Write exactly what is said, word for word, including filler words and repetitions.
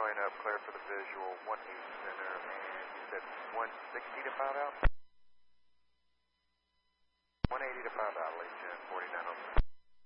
line up, clear for the visual, one eight center, and you said one sixty to five out? one eighty to five out, ladies and gentlemen.